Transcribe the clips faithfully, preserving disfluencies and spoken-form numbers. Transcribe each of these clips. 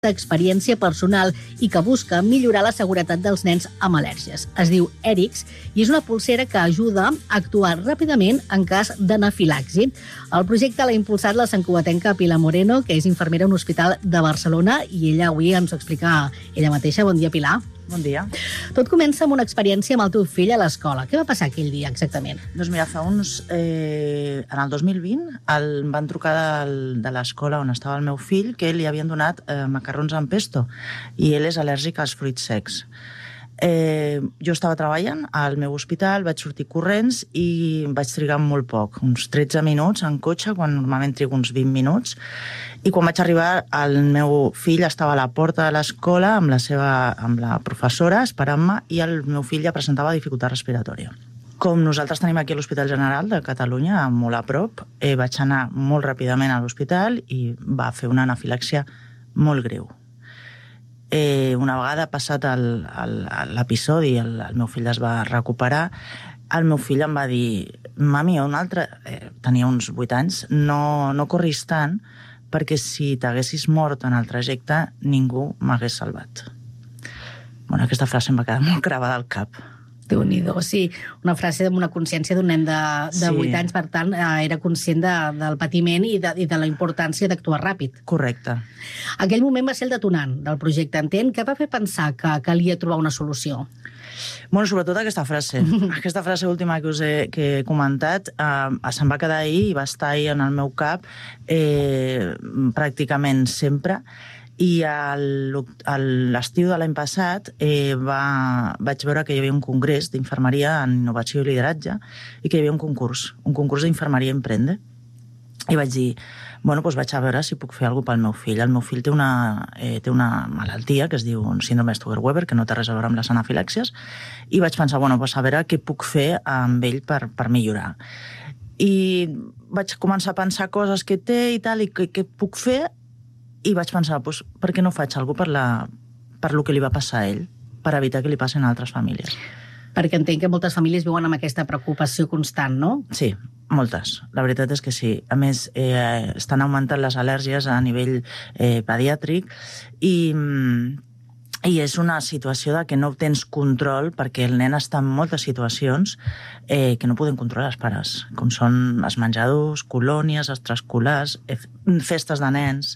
d'experiència personal i que busca millorar la seguretat dels nens amb al·lèrgies. Es diu Erix i és una pulsera que ajuda a actuar ràpidament en cas d'anafilaxi. El projecte l'ha impulsat la santcugatenca Pilar Moreno, que és infermera a un hospital de Barcelona, i ella avui ens ho explica ella mateixa. Bon dia, Pilar. Bon dia. Tot comença amb una experiència amb el teu fill a l'escola. Què va passar aquell dia, exactament? Doncs mira, fa uns... Eh, en el dos mil vint el, em van trucar del, de l'escola on estava el meu fill que li havien donat eh, macarrons amb pesto i ell és al·lèrgic als fruits secs. Eh, jo estava treballant al meu hospital, vaig sortir corrents i vaig trigar molt poc, uns tretze minuts en cotxe, quan normalment trigo uns vint minuts, i quan vaig arribar el meu fill estava a la porta de l'escola amb la seva amb la professora esperant-me i el meu fill ja presentava dificultat respiratòria. Com nosaltres tenim aquí a l'Hospital General de Catalunya, molt a prop, eh, vaig anar molt ràpidament a l'hospital i va fer una anafilàxia molt greu. Eh, una vegada passat l'episodi, el, el meu fill es va recuperar, el meu fill em va dir: mami, un altre... Eh, tenia uns vuit anys, no, no corris tant, perquè si t'haguessis mort en el trajecte, ningú m'hagués salvat. Bueno, aquesta frase em va quedar molt gravada al cap. Déu-n'hi-do, sí, una frase amb una consciència d'un nen de, de sí. vuit anys, per tant, eh, era conscient de, del patiment i de, i de la importància d'actuar ràpid. Correcte. Aquell moment va ser el detonant del projecte Entén. Què va fer pensar que calia trobar una solució? Bueno, sobretot aquesta frase. Aquesta frase última que us he, que he comentat eh, se'm va quedar ahir i va estar ahir en el meu cap eh, pràcticament sempre. I a l'estiu de l'any passat eh, va, vaig veure que hi havia un congrés d'infermeria en innovació i lideratge i que hi havia un concurs, un concurs d'infermeria Emprende. I vaig dir, bueno, doncs vaig a veure si puc fer alguna cosa pel meu fill. El meu fill té una, eh, té una malaltia que es diu un síndrome Stuger-Weber, que no té res a veure amb les anafilàxies, i vaig pensar, bueno, doncs a veure què puc fer amb ell per, per millorar. I vaig començar a pensar coses que té i tal, i què, què puc fer. I vaig pensar, doncs, per què no faig alguna cosa per, la, per lo que li va passar a ell, per evitar que li passin a altres famílies? Perquè entenc que moltes famílies viuen amb aquesta preocupació constant, no? Sí, moltes. La veritat és que sí. A més, eh, estan augmentant les al·lèrgies a nivell eh, pediàtric i, i és una situació de que no tens control perquè el nen està en moltes situacions eh, que no poden controlar els pares, com són els menjadors, colònies, extraescolars, eh, festes de nens...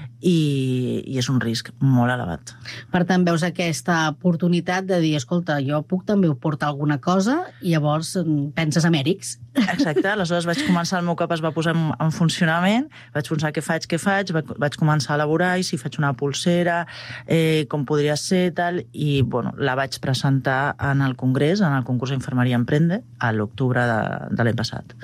I, i és un risc molt elevat. Per tant, veus aquesta oportunitat de dir, escolta, jo puc també portar alguna cosa, i llavors penses en Erix. Exacte, aleshores vaig començar, el meu cap es va posar en, en funcionament, vaig pensar què faig, què faig, vaig començar a elaborar i si faig una pulsera, eh, com podria ser, tal, i bueno, la vaig presentar en el congrés, en el concurs d'Infermeria Emprende, a l'octubre de, de l'any passat.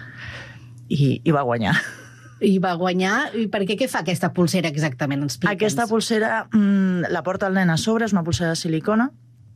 I, i va guanyar. I va guanyar. I per què? Què fa aquesta pulsera exactament? Explica'ns. Aquesta pulsera mmm, la porta el nen a sobre, és una pulsera de silicona,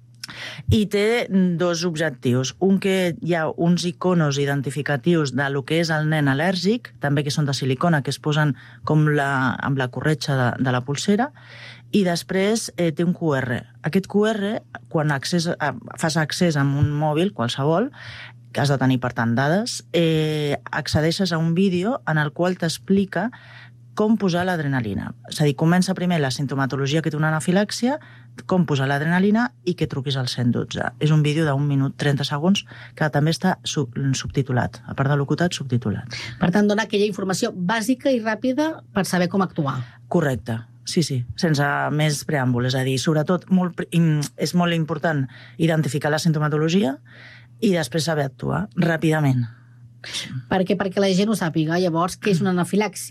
i té dos objectius. Un, que hi ha uns iconos identificatius de lo que és el nen al·lèrgic, també que són de silicona, que es posen com la, amb la corretja de, de la pulsera, i després eh, té un Q R. Aquest Q R, quan accés, eh, fas accés amb un mòbil, qualsevol, que has de tenir, per tant, dades, eh, accedeixes a un vídeo en el qual t'explica com posar l'adrenalina. És a dir, comença primer la sintomatologia que té una anafilàxia, com posar l'adrenalina i que truquis al cent dotze. És un vídeo d'un minut trenta segons que també està sub subtitulat, a part de locutat, subtitulat. Per tant, dona aquella informació bàsica i ràpida per saber com actuar. Correcte. Sí, sí, sense més preàmbul. És a dir, sobretot, molt, és molt important identificar la sintomatologia i després saber actuar ràpidament. Per què? Perquè la gent ho sàpiga. Llavors, què és una anafilaxi?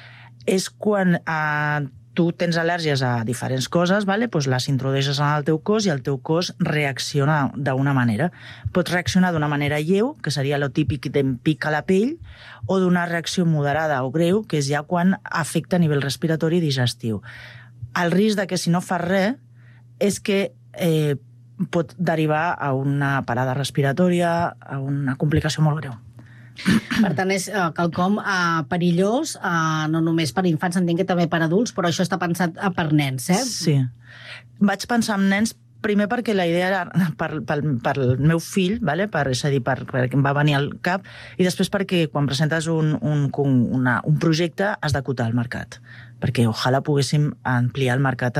És quan eh, tu tens al·lèrgies a diferents coses, vale? Pues les introdueixes en el teu cos i el teu cos reacciona d'una manera. Pots reaccionar d'una manera lleu, que seria lo típic d'en pica la pell, o d'una reacció moderada o greu, que és ja quan afecta a nivell respiratori i digestiu. El risc de que si no fas res és que eh, pot derivar a una parada respiratòria, a una complicació molt greu. Per tant, és uh, quelcom uh, perillós, uh, no només per infants, entenc que també per adults, però això està pensat uh, per nens, eh? Sí. Vaig pensar en nens primer perquè la idea era per, per, per el meu fill, vale? Per, és a dir, per, perquè em va venir al cap, i després perquè quan presentes un, un, una, un projecte has d'acotar al mercat. perquè ojalà poguéssim ampliar el mercat